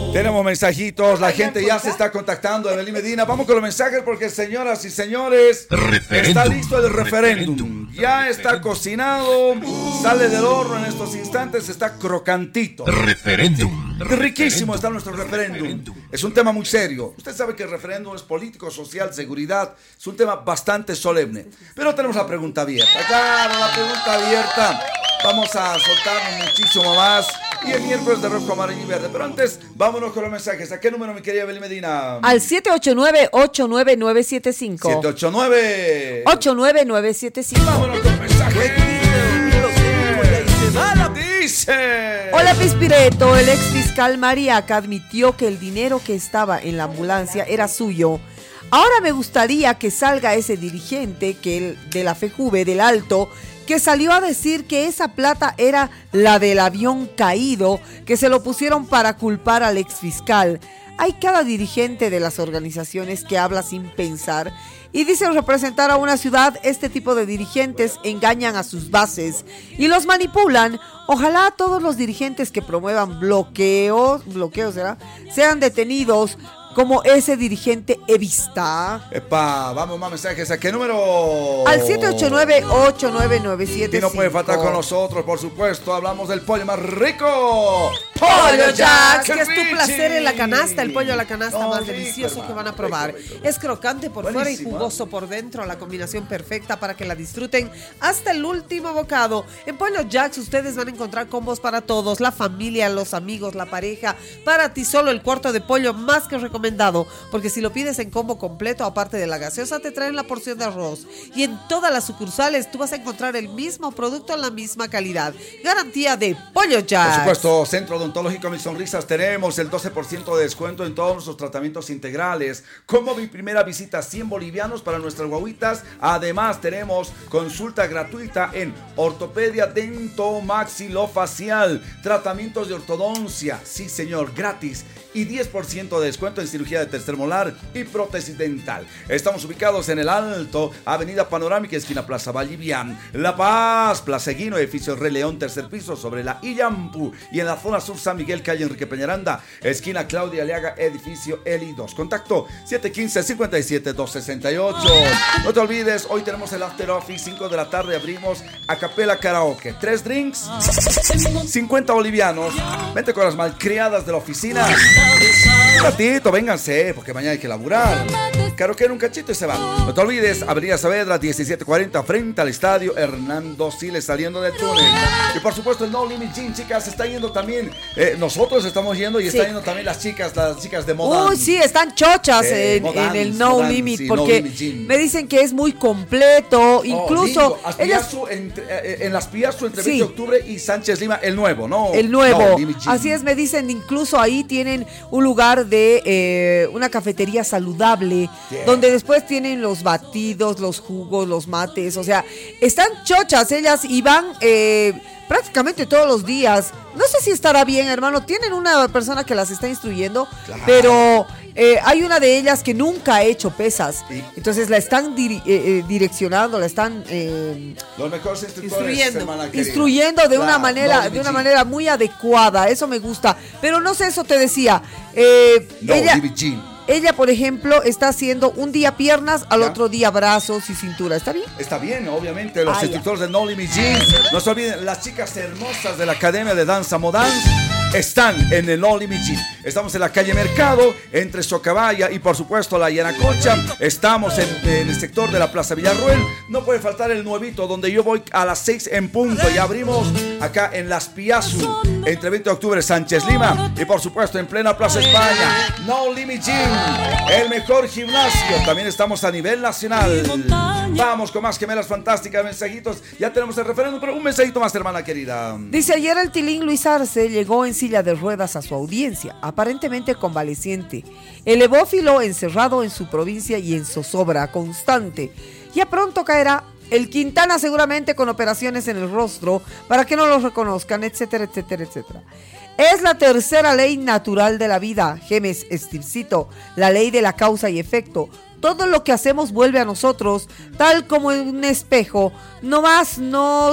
Tenemos mensajitos, la gente ya se está contactando. Evelyn Medina, vamos con los mensajes porque, señoras y señores, está listo el referéndum. Ya está cocinado, sale del horno en estos instantes, está crocantito. Riquísimo está nuestro referéndum. Es un tema muy serio. Usted sabe que el referéndum es político, social, seguridad. Es un tema bastante solemne. Pero tenemos la pregunta abierta. Claro, la pregunta abierta. Vamos a soltarnos muchísimo más. Y el miércoles de rojo, amarillo y verde. Pero antes, vámonos con los mensajes. ¿A qué número, mi querida Evelyn Medina? Al 789-89975. 789-89975. Vámonos con mensajes. Dice: Hola, Pispireto. El ex fiscal Mariaca admitió que el dinero que estaba en la ambulancia era suyo. Ahora me gustaría que salga ese dirigente de la FEJUVE del Alto, que salió a decir que esa plata era la del avión caído, que se lo pusieron para culpar al exfiscal. Hay cada dirigente de las organizaciones que habla sin pensar y dicen representar a una ciudad. Este tipo de dirigentes engañan a sus bases y los manipulan. Ojalá todos los dirigentes que promuevan bloqueos sean detenidos, como ese dirigente evista. Epa, vamos más mensajes. ¿A qué número? Al 789-89975. Y no puede faltar con nosotros, por supuesto. Hablamos del pollo más rico. Pollo Jack, que es tu placer en la canasta. El pollo a la canasta más delicioso que van a probar. Es crocante por fuera y jugoso por dentro. La combinación perfecta para que la disfruten hasta el último bocado. En Pollo Jacks ustedes van a encontrar combos para todos. La familia, los amigos, la pareja. Para ti solo el cuarto de pollo más que recomendado, porque si lo pides en combo completo, aparte de la gaseosa, te traen la porción de arroz. Y en todas las sucursales tú vas a encontrar el mismo producto en la misma calidad. Garantía de Pollo Jacks. Por supuesto, Centro Odontológico Mis Sonrisas, tenemos el 12% de descuento en todos nuestros tratamientos integrales. Como mi primera visita, 100 bolivianos para nuestras guaguitas. Además, tenemos consulta gratuita en ortopedia dentomaxilofacial, tratamientos de ortodoncia, sí señor, gratis. Y 10% de descuento en cirugía de tercer molar y prótesis dental. Estamos ubicados en el Alto, Avenida Panorámica, esquina Plaza Vallivian, La Paz, Plaza Eguino, edificio Rey León, tercer piso, sobre la Illampu. Y en la zona sur, San Miguel, calle Enrique Peñaranda, esquina Claudia Aliaga, edificio Eli 2. Contacto 715-57-268. No te olvides, hoy tenemos el After Office, 5 de la tarde, abrimos Acapela Karaoke. 3 drinks, 50 bolivianos. Vente con las malcriadas de la oficina. Un ratito, vénganse, porque mañana hay que laburar. Karaoke en un cachito y se va. No te olvides, Avenida Saavedra, 1740, frente al estadio Hernando Siles, saliendo del túnel. Y por supuesto, el No Limit Gym, chicas, está yendo también. Nosotros estamos yendo y sí, está yendo también las chicas de Modán. Uy, sí, están chochas en el No Limit, sí, porque no Limit me dicen que es muy completo. Incluso en Las Piazzu, entre 20 de octubre y Sánchez Lima, el nuevo, ¿no? El nuevo. No, así es, me dicen, incluso ahí tienen un lugar de una cafetería saludable, donde después tienen los batidos, los jugos, los mates. O sea, están chochas ellas y van prácticamente todos los días. No sé si estará bien, hermano. Tienen una persona que las está instruyendo, claro, pero hay una de ellas que nunca ha hecho pesas. Sí. Entonces la están direccionando, la están los mejores instruyendo de una manera muy adecuada. Eso me gusta. Pero no sé, eso te decía. Ella, por ejemplo, está haciendo un día piernas, al otro día brazos y cintura. ¿Está bien? Está bien, obviamente. Los instructores de No Limit Gym. No se olviden, las chicas hermosas de la Academia de Danza Modán están en el No Limit Gym. Estamos en la calle Mercado, entre Socabaya y por supuesto la Yanacocha. Estamos en el sector de la Plaza Villarruel. No puede faltar el nuevito, donde yo voy a las 6 en punto. Y abrimos acá en Las Piazzu, entre 20 de octubre, Sánchez Lima. Y por supuesto en plena Plaza España, No Limit Gym, el mejor gimnasio. También estamos a nivel nacional. Vamos con más gemelas fantásticas, mensajitos. Ya tenemos el referéndum, pero un mensajito más, hermana querida. Dice: ayer el tilín Luis Arce llegó en silla de ruedas a su audiencia, aparentemente convaleciente. El evófilo encerrado en su provincia y en zozobra constante. Ya pronto caerá. El Quintana seguramente con operaciones en el rostro para que no los reconozcan, etcétera, etcétera, etcétera. Es la tercera ley natural de la vida, Gemes Estircito, la ley de la causa y efecto. Todo lo que hacemos vuelve a nosotros, tal como en un espejo, no más no